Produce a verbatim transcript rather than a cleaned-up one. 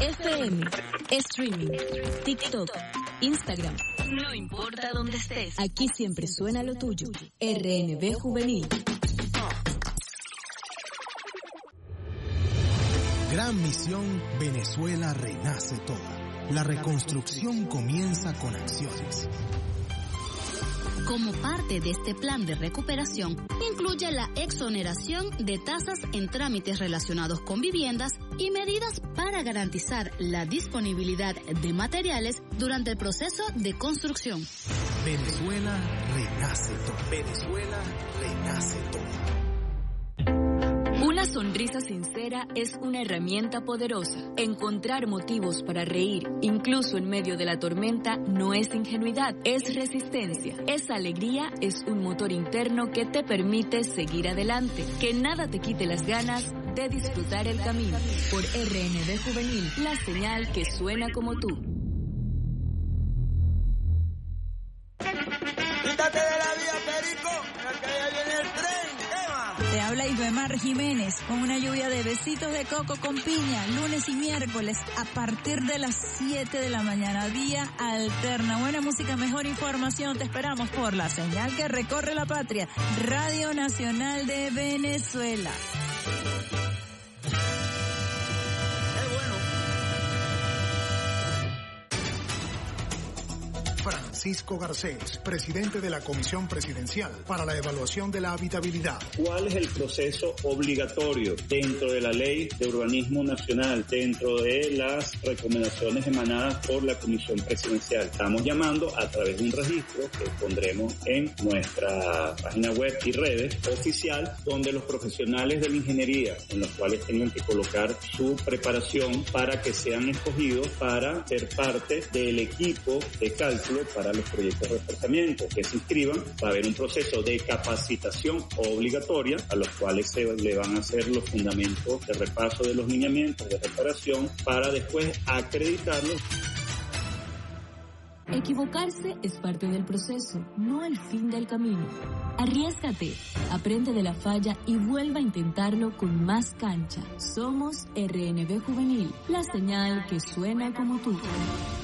F M, streaming, TikTok, Instagram. No importa dónde estés, aquí siempre suena lo tuyo. R N B Juvenil. Gran misión, Venezuela renace toda. La reconstrucción comienza con acciones. Como parte de este plan de recuperación, incluye la exoneración de tasas en trámites relacionados con viviendas y medidas para garantizar la disponibilidad de materiales durante el proceso de construcción. Venezuela renace todo. Venezuela renace todo. Una sonrisa sincera es una herramienta poderosa. Encontrar motivos para reír, incluso en medio de la tormenta, no es ingenuidad, es resistencia. Esa alegría es un motor interno que te permite seguir adelante. Que nada te quite las ganas de disfrutar el camino. Por R N B Juvenil, la señal que suena como tú. Quítate de la vía, Perico, que ya viene el tren. Te habla Ibermar Jiménez con una lluvia de besitos de coco con piña, lunes y miércoles a partir de las siete de la mañana, vía alterna. Buena música, mejor información, te esperamos por la señal que recorre la patria, Radio Nacional de Venezuela. Francisco Garcés, presidente de la Comisión Presidencial para la Evaluación de la Habitabilidad. ¿Cuál es el proceso obligatorio dentro de la Ley de Urbanismo Nacional, dentro de las recomendaciones emanadas por la Comisión Presidencial? Estamos llamando a través de un registro que pondremos en nuestra página web y redes oficial, donde los profesionales de la ingeniería, en los cuales tengan que colocar su preparación para que sean escogidos para ser parte del equipo de cálculo para los proyectos de reforzamiento, que se inscriban. Va a haber un proceso de capacitación obligatoria a los cuales se le van a hacer los fundamentos de repaso de los lineamientos de reparación para después acreditarlos. Equivocarse es parte del proceso, no el fin del camino. Arriésgate, aprende de la falla y vuelva a intentarlo con más cancha. Somos R N B Juvenil, la señal que suena como tú.